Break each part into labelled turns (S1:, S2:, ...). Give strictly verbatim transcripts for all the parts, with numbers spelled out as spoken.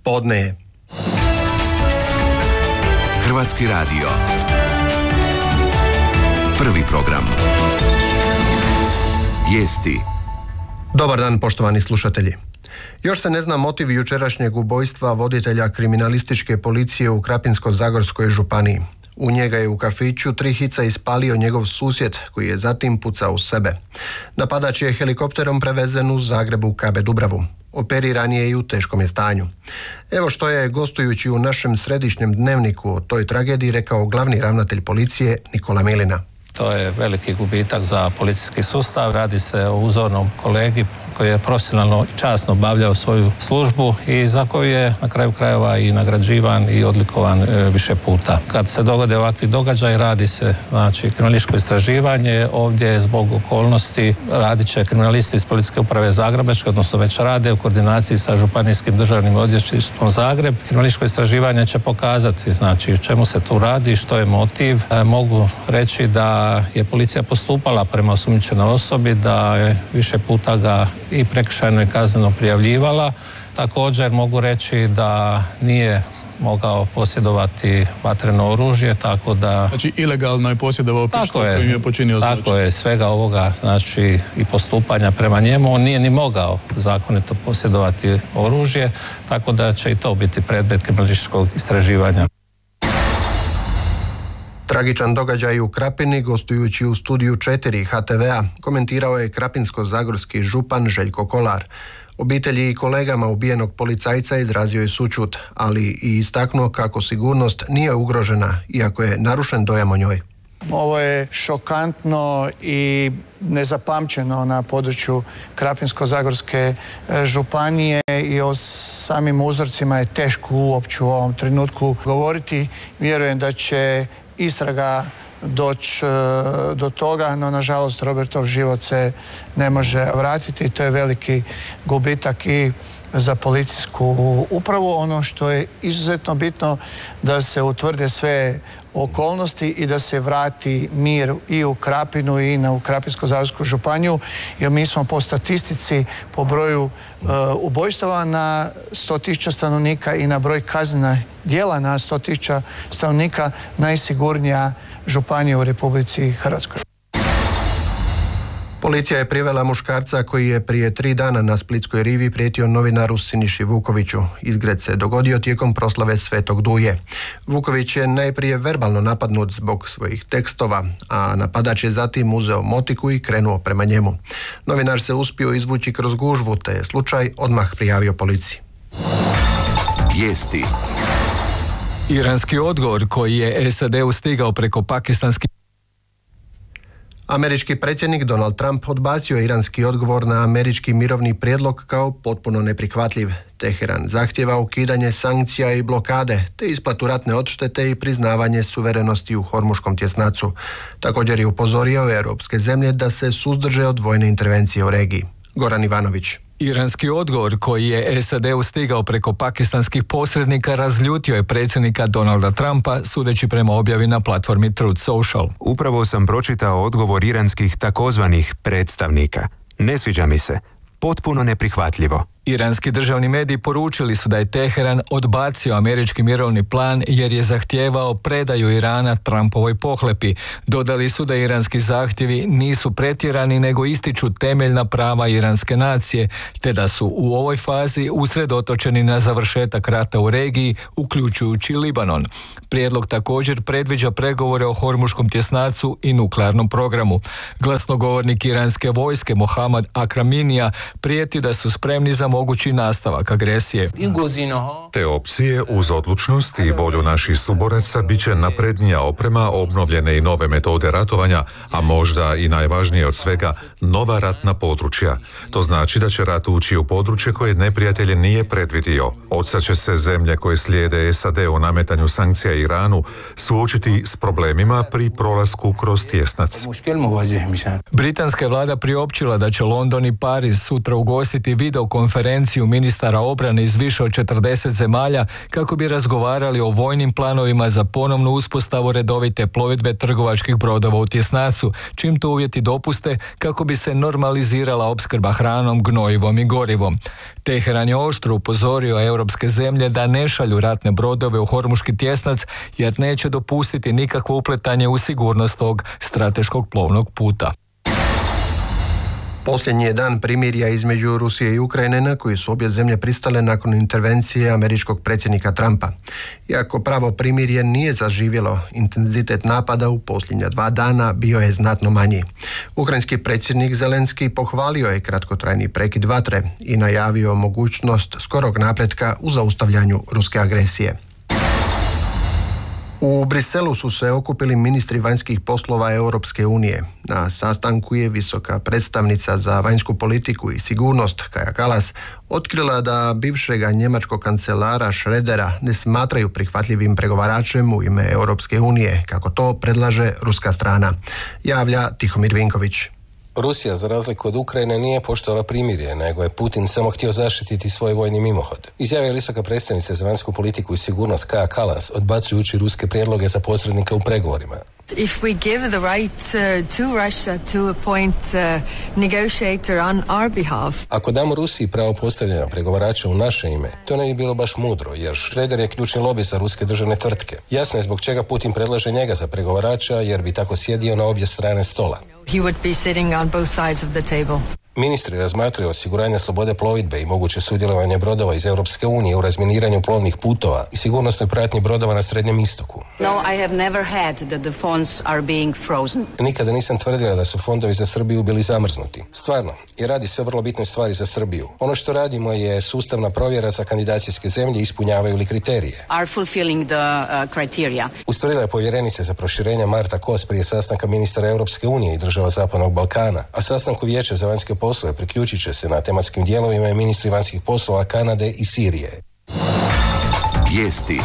S1: Podne je.
S2: Hrvatski radio. Prvi program. Vijesti.
S1: Dobar dan, poštovani slušatelji. Još se ne zna motiv jučerašnjeg ubojstva voditelja kriminalističke policije u Krapinsko-zagorskoj županiji. U njega je u kafiću tri hica ispalio njegov susjed, koji je zatim pucao u sebe. Napadač je helikopterom prevezen u Zagrebu K B Dubravu. Operiran je i u teškom je stanju. Evo što je, gostujući u našem središnjem dnevniku o toj tragediji, rekao glavni ravnatelj policije Nikola Milina.
S3: To je veliki gubitak za policijski sustav. Radi se o uzornom kolegi koji je profesionalno i časno obavljao svoju službu i za koju je na kraju krajeva i nagrađivan i odlikovan e, više puta. Kad se dogode ovakvi događaj, radi se znači kriminalističko istraživanje. Ovdje zbog okolnosti radit će kriminalisti iz Policijske uprave Zagrebačke, odnosno već rade u koordinaciji sa Županijskim državnim odvjetništvom Zagreb. Kriminalističko istraživanje će pokazati znači o čemu se tu radi, što je motiv. E, mogu reći da je policija postupala prema osumnjičenoj osobi, da je više puta ga i prekršajno i kazneno prijavljivala. Također mogu reći da nije mogao posjedovati vatreno oružje, tako da...
S4: Znači ilegalno je posjedovao pištolj kojim je počinio zločin.
S3: Tako je, svega ovoga, znači i postupanja prema njemu, on nije ni mogao zakonito posjedovati oružje, tako da će i to biti predmet kriminalističkog istraživanja.
S1: Tragičan događaj u Krapini, gostujući u studiju četiri H T V-a, komentirao je krapinsko-zagorski župan Željko Kolar. Obitelji i kolegama ubijenog policajca izrazio je sućut, ali i istaknuo kako sigurnost nije ugrožena, iako je narušen dojam o njoj.
S5: Ovo je šokantno i nezapamćeno na području Krapinsko-zagorske županije i o samim uzorcima je teško uopće u ovom trenutku govoriti. Vjerujem da će istraga doći do toga, no nažalost Robertov život se ne može vratiti. To je veliki gubitak i za policijsku upravu. Ono što je izuzetno bitno da se utvrde sve okolnosti i da se vrati mir i u Krapinu i na Krapinsko-zagorsku županiju, jer mi smo po statistici, po broju uh, ubojstava na sto tisuća stanovnika i na broj kaznenih djela na sto tisuća stanovnika najsigurnija županija u Republici Hrvatskoj.
S1: Policija je privela muškarca koji je prije tri dana na Splitskoj rivi prijetio novinaru Siniši Vukoviću. Izgred se dogodio tijekom proslave Svetog Duje. Vuković je najprije verbalno napadnut zbog svojih tekstova, a napadač je zatim uzeo motiku i krenuo prema njemu. Novinar se uspio izvući kroz gužvu, te je slučaj odmah prijavio policiji.
S2: Vijesti.
S6: Iranski odgovor koji je S A D-u stigao preko pakistanskih...
S1: Američki predsjednik Donald Trump odbacio iranski odgovor na američki mirovni prijedlog kao potpuno neprihvatljiv. Teheran zahtjeva ukidanje sankcija i blokade, te isplatu ratne odštete i priznavanje suverenosti u Hormuškom tjesnacu. Također je upozorio europske zemlje da se suzdrže od vojne intervencije u regiji. Goran Ivanović.
S6: Iranski odgovor koji je S A D-u stigao preko pakistanskih posrednika razljutio je predsjednika Donalda Trumpa, sudeći prema objavi na platformi Truth Social.
S7: Upravo sam pročitao odgovor iranskih takozvanih predstavnika. Ne sviđa mi se. Potpuno neprihvatljivo.
S6: Iranski državni mediji poručili su da je Teheran odbacio američki mirovni plan jer je zahtijevao predaju Irana Trumpovoj pohlepi. Dodali su da iranski zahtjevi nisu pretjerani nego ističu temeljna prava iranske nacije, te da su u ovoj fazi usredotočeni na završetak rata u regiji, uključujući Libanon. Prijedlog također predviđa pregovore o Hormuškom tjesnacu i nuklearnom programu. Glasnogovornik iranske vojske Mohammad Akraminija prijeti da su spremni za mogući nastavak agresije.
S8: Te opcije uz odlučnost i volju naših suboraca bit će naprednija oprema, obnovljene i nove metode ratovanja, a možda i najvažnije od svega, nova ratna područja. To znači da će rat ući u područje koje neprijatelj nije predvidio. Odsad će se zemlje koje slijede S A D u nametanju sankcija Iranu suočiti s problemima pri prolasku kroz tjesnac.
S6: Britanska je vlada priopćila da će London i Pariz sutra ugostiti videokonferenciju konferenciju ministara obrane iz više od četrdeset zemalja kako bi razgovarali o vojnim planovima za ponovnu uspostavu redovite plovidbe trgovačkih brodova u tjesnacu, čim to uvjeti dopuste kako bi se normalizirala opskrba hranom, gnojivom i gorivom. Teheran je oštro upozorio europske zemlje da ne šalju ratne brodove u Hormuški tjesnac jer neće dopustiti nikakvo upletanje u sigurnost tog strateškog plovnog puta.
S1: Posljednji je dan primirja između Rusije i Ukrajine na koji su obje zemlje pristale nakon intervencije američkog predsjednika Trumpa. Iako pravo primirje nije zaživjelo, intenzitet napada u posljednja dva dana bio je znatno manji. Ukrajinski predsjednik Zelenski pohvalio je kratkotrajni prekid vatre i najavio mogućnost skorog napretka u zaustavljanju ruske agresije. U Briselu su se okupili ministri vanjskih poslova Europske unije. Na sastanku je visoka predstavnica za vanjsku politiku i sigurnost Kaja Kallas otkrila da bivšega njemačkog kancelara Schrödera ne smatraju prihvatljivim pregovaračem u ime Europske unije, kako to predlaže ruska strana. Javlja Tihomir Vinković.
S9: Rusija, za razliku od Ukrajine, nije poštovala primirje, nego je Putin samo htio zaštititi svoj vojni mimohod. Izjavila je visoka predstavnica za vanjsku politiku i sigurnost Kaja Kallas, odbacujući ruske prijedloge za posrednika u pregovorima.
S10: If we give the right uh, to Russia to appoint uh, negotiator on our behalf.
S9: Ako damo Rusiji pravo postavljanja pregovarača u naše ime, to ne bi bilo baš mudro, jer Schröder je ključni lobij za ruske državne tvrtke. Jasno je zbog čega Putin predlaže njega za pregovarača, jer bi tako sjedio na obje strane stola.
S10: He would be sitting on both sides of the table.
S9: Ministri razmatraju osiguranje slobode plovidbe i moguće sudjelovanje brodova iz Europske unije u razminiranju plovnih putova i sigurnosnoj pratnji brodova na Srednjem istoku.
S11: No, I have never had that the funds are being frozen.
S9: Nikada nisam tvrdila da su fondovi za Srbiju bili zamrznuti. Stvarno, i radi se o vrlo bitnoj stvari za Srbiju. Ono što radimo je sustavna provjera za kandidacijske zemlje, ispunjavaju li kriterije.
S11: Are fulfilling the uh, criteria.
S9: Ustvrdila je povjerenica za proširenje Marta Kos prije sastanka ministara Europske unije i država Zapadnog Balkana, a sastanku Vijeća za vanjske poslove priključit će se na tematskim dijelovima i ministri vanjskih poslova Kanade i Sirije.
S2: Vijesti.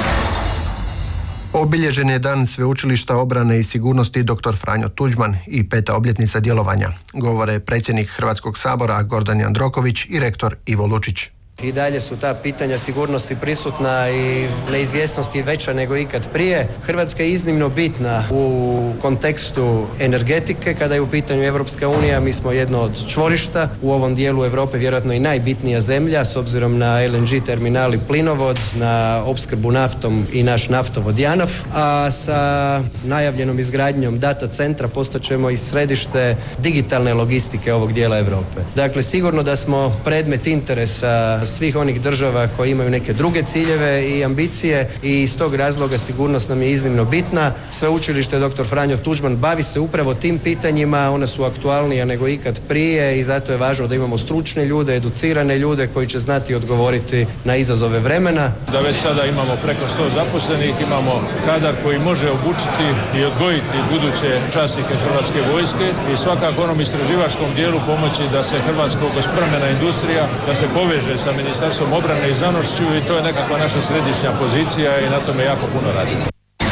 S1: Obilježen je dan Sveučilišta obrane i sigurnosti doktor Franjo Tuđman i peta obljetnica djelovanja, govore predsjednik Hrvatskog sabora Gordan Jandroković i rektor Ivo Lučić.
S12: I dalje su ta pitanja sigurnosti prisutna i neizvjesnost je veća nego ikad prije. Hrvatska je iznimno bitna u kontekstu energetike. Kada je u pitanju Europska unija, mi smo jedno od čvorišta u ovom dijelu Europe, vjerojatno i najbitnija zemlja s obzirom na L N G terminal i plinovod, na opskrbu naftom i naš naftovod JANAF, a sa najavljenom izgradnjom data centra postaćemo i središte digitalne logistike ovog dijela Europe. Dakle, sigurno da smo predmet interesa svih onih država koji imaju neke druge ciljeve i ambicije i iz tog razloga sigurnost nam je iznimno bitna. Sveučilište doktor Franjo Tuđman bavi se upravo tim pitanjima, ona su aktualnija nego ikad prije i zato je važno da imamo stručne ljude, educirane ljude koji će znati odgovoriti na izazove vremena.
S13: Da već sada imamo preko sto zaposlenih, imamo kadar koji može obučiti i odgojiti buduće časnike Hrvatske vojske i svakako onom istraživačkom dijelu pomoći da se hrvatska obrambena industrija, da se poveže sa Ministarstvom obrane i znanošću i to je nekakva naša središnja pozicija i na tome jako puno radimo.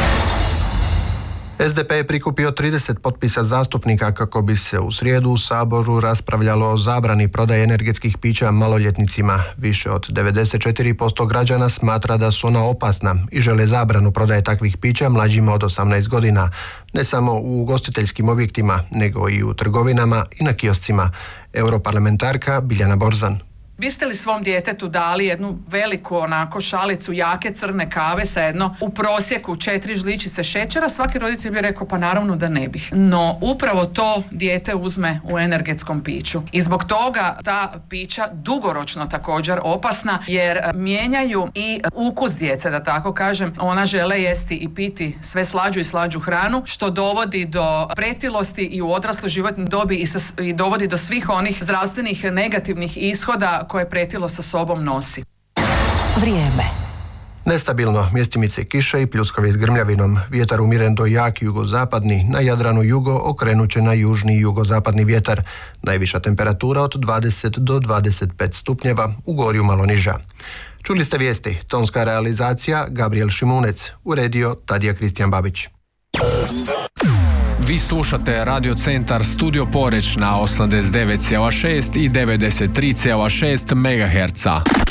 S1: S D P je prikupio trideset potpisa zastupnika kako bi se u srijedu u Saboru raspravljalo o zabrani prodaje energetskih pića maloljetnicima. Više od devedeset četiri posto građana smatra da su ona opasna i žele zabranu prodaje takvih pića mlađima od osamnaest godina, ne samo u ugostiteljskim objektima, nego i u trgovinama i na kioscima. Europarlamentarka Biljana Borzan.
S14: Biste li svom djetetu dali jednu veliku onako šalicu jake crne kave sa jedno u prosjeku četiri žličice šećera? Svaki roditelj bi rekao pa naravno da ne bih. No upravo to dijete uzme u energetskom piću. I zbog toga ta pića dugoročno također opasna jer mijenjaju i ukus djece, da tako kažem. Ona žele jesti i piti sve slađu i slađu hranu što dovodi do pretilosti i u odrasloj životnoj dobi i, sa, i dovodi do svih onih zdravstvenih negativnih ishoda koje pretilo sa sobom nosi.
S1: Vrijeme. Nestabilno, mjestimice kiše i pljuskovi s grmljavinom. Vjetar umiren do jak jugozapadni, na Jadranu jugo okrenut će na južni jugozapadni vjetar. Najviša temperatura od dvadeset do dvadeset pet stupnjeva, u gorju malo niža. Čuli ste vijesti, tonska realizacija Gabriel Šimunec, uredio Tadija Kristijan Babić.
S15: Vi slušate Radio Centar Studio Poreć na osamdeset devet zarez šest i devedeset tri zarez šest megaherca.